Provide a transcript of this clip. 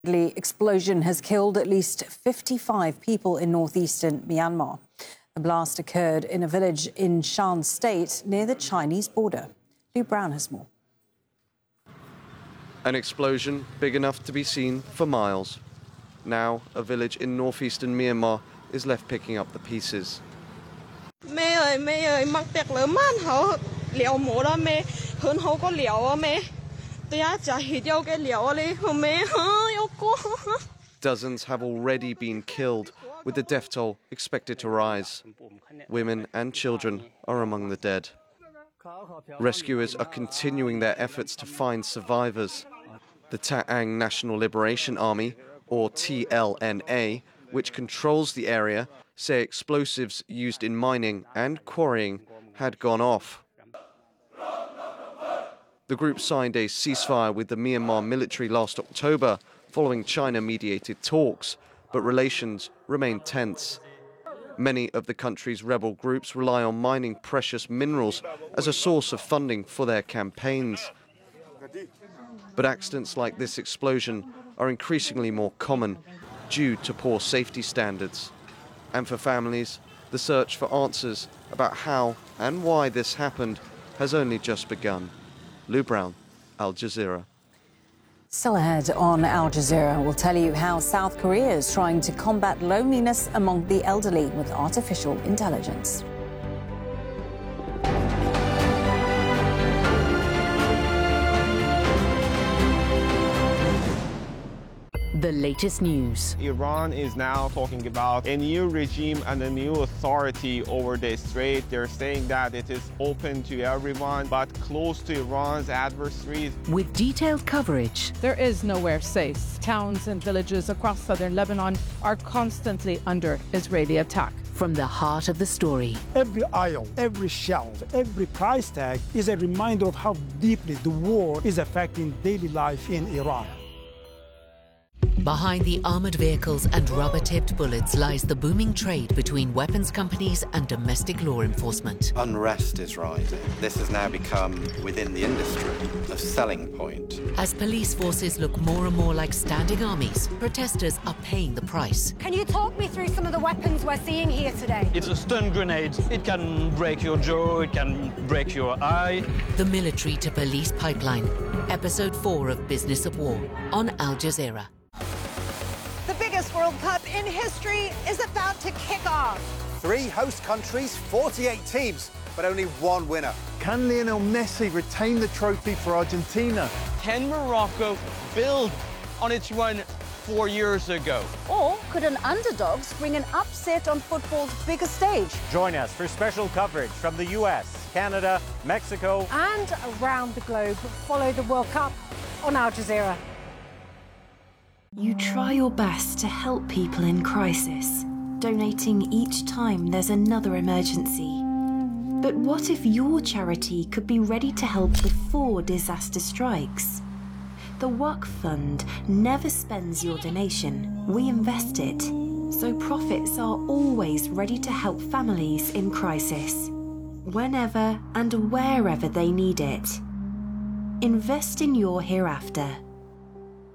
The explosion has killed at least 55 people in northeastern Myanmar. The blast occurred in a village in Shan State near the Chinese border. Lou Brown has more. An explosion big enough to be seen for miles. Now, a village in northeastern Myanmar is left picking up the pieces. Dozens have already been killed, with the death toll expected to rise. Women and children are among the dead. Rescuers are continuing their efforts to find survivors. The Ta'ang National Liberation Army, or TLNA, which controls the area, say explosives used in mining and quarrying had gone off. The group signed a ceasefire with the Myanmar military last October following China-mediated talks, but relations remain tense. Many of the country's rebel groups rely on mining precious minerals as a source of funding for their campaigns. But accidents like this explosion are increasingly more common due to poor safety standards. And for families, the search for answers about how and why this happened has only just begun. Lou Brown, Al Jazeera. Still ahead on Al Jazeera, we'll tell you how South Korea is trying to combat loneliness among the elderly with artificial intelligence. The latest news. Iran is now talking about a new regime and a new authority over the strait. They're saying that it is open to everyone, but closed to Iran's adversaries. With detailed coverage. There is nowhere safe. Towns and villages across southern Lebanon are constantly under Israeli attack. From the heart of the story. Every aisle, every shelf, every price tag is a reminder of how deeply the war is affecting daily life in Iran. Behind the armoured vehicles and rubber-tipped bullets lies the booming trade between weapons companies and domestic law enforcement. Unrest is rising. This has now become, within the industry, a selling point. As police forces look more and more like standing armies, protesters are paying the price. Can you talk me through some of the weapons we're seeing here today? It's a stun grenade. It can break your jaw, it can break your eye. The military to police pipeline. Episode 4 of Business of War on Al Jazeera. The biggest World Cup in history is about to kick off. 3 host countries, 48 teams, but only one winner. Can Lionel Messi retain the trophy for Argentina? Can Morocco build on its run 4 years ago? Or could an underdog spring an upset on football's biggest stage? Join us for special coverage from the US, Canada, Mexico, and around the globe. Follow the World Cup on Al Jazeera. You try your best to help people in crisis, donating each time there's another emergency. But what if your charity could be ready to help before disaster strikes? The Waqf Fund never spends your donation, we invest it, so profits are always ready to help families in crisis, whenever and wherever they need it. Invest in your hereafter.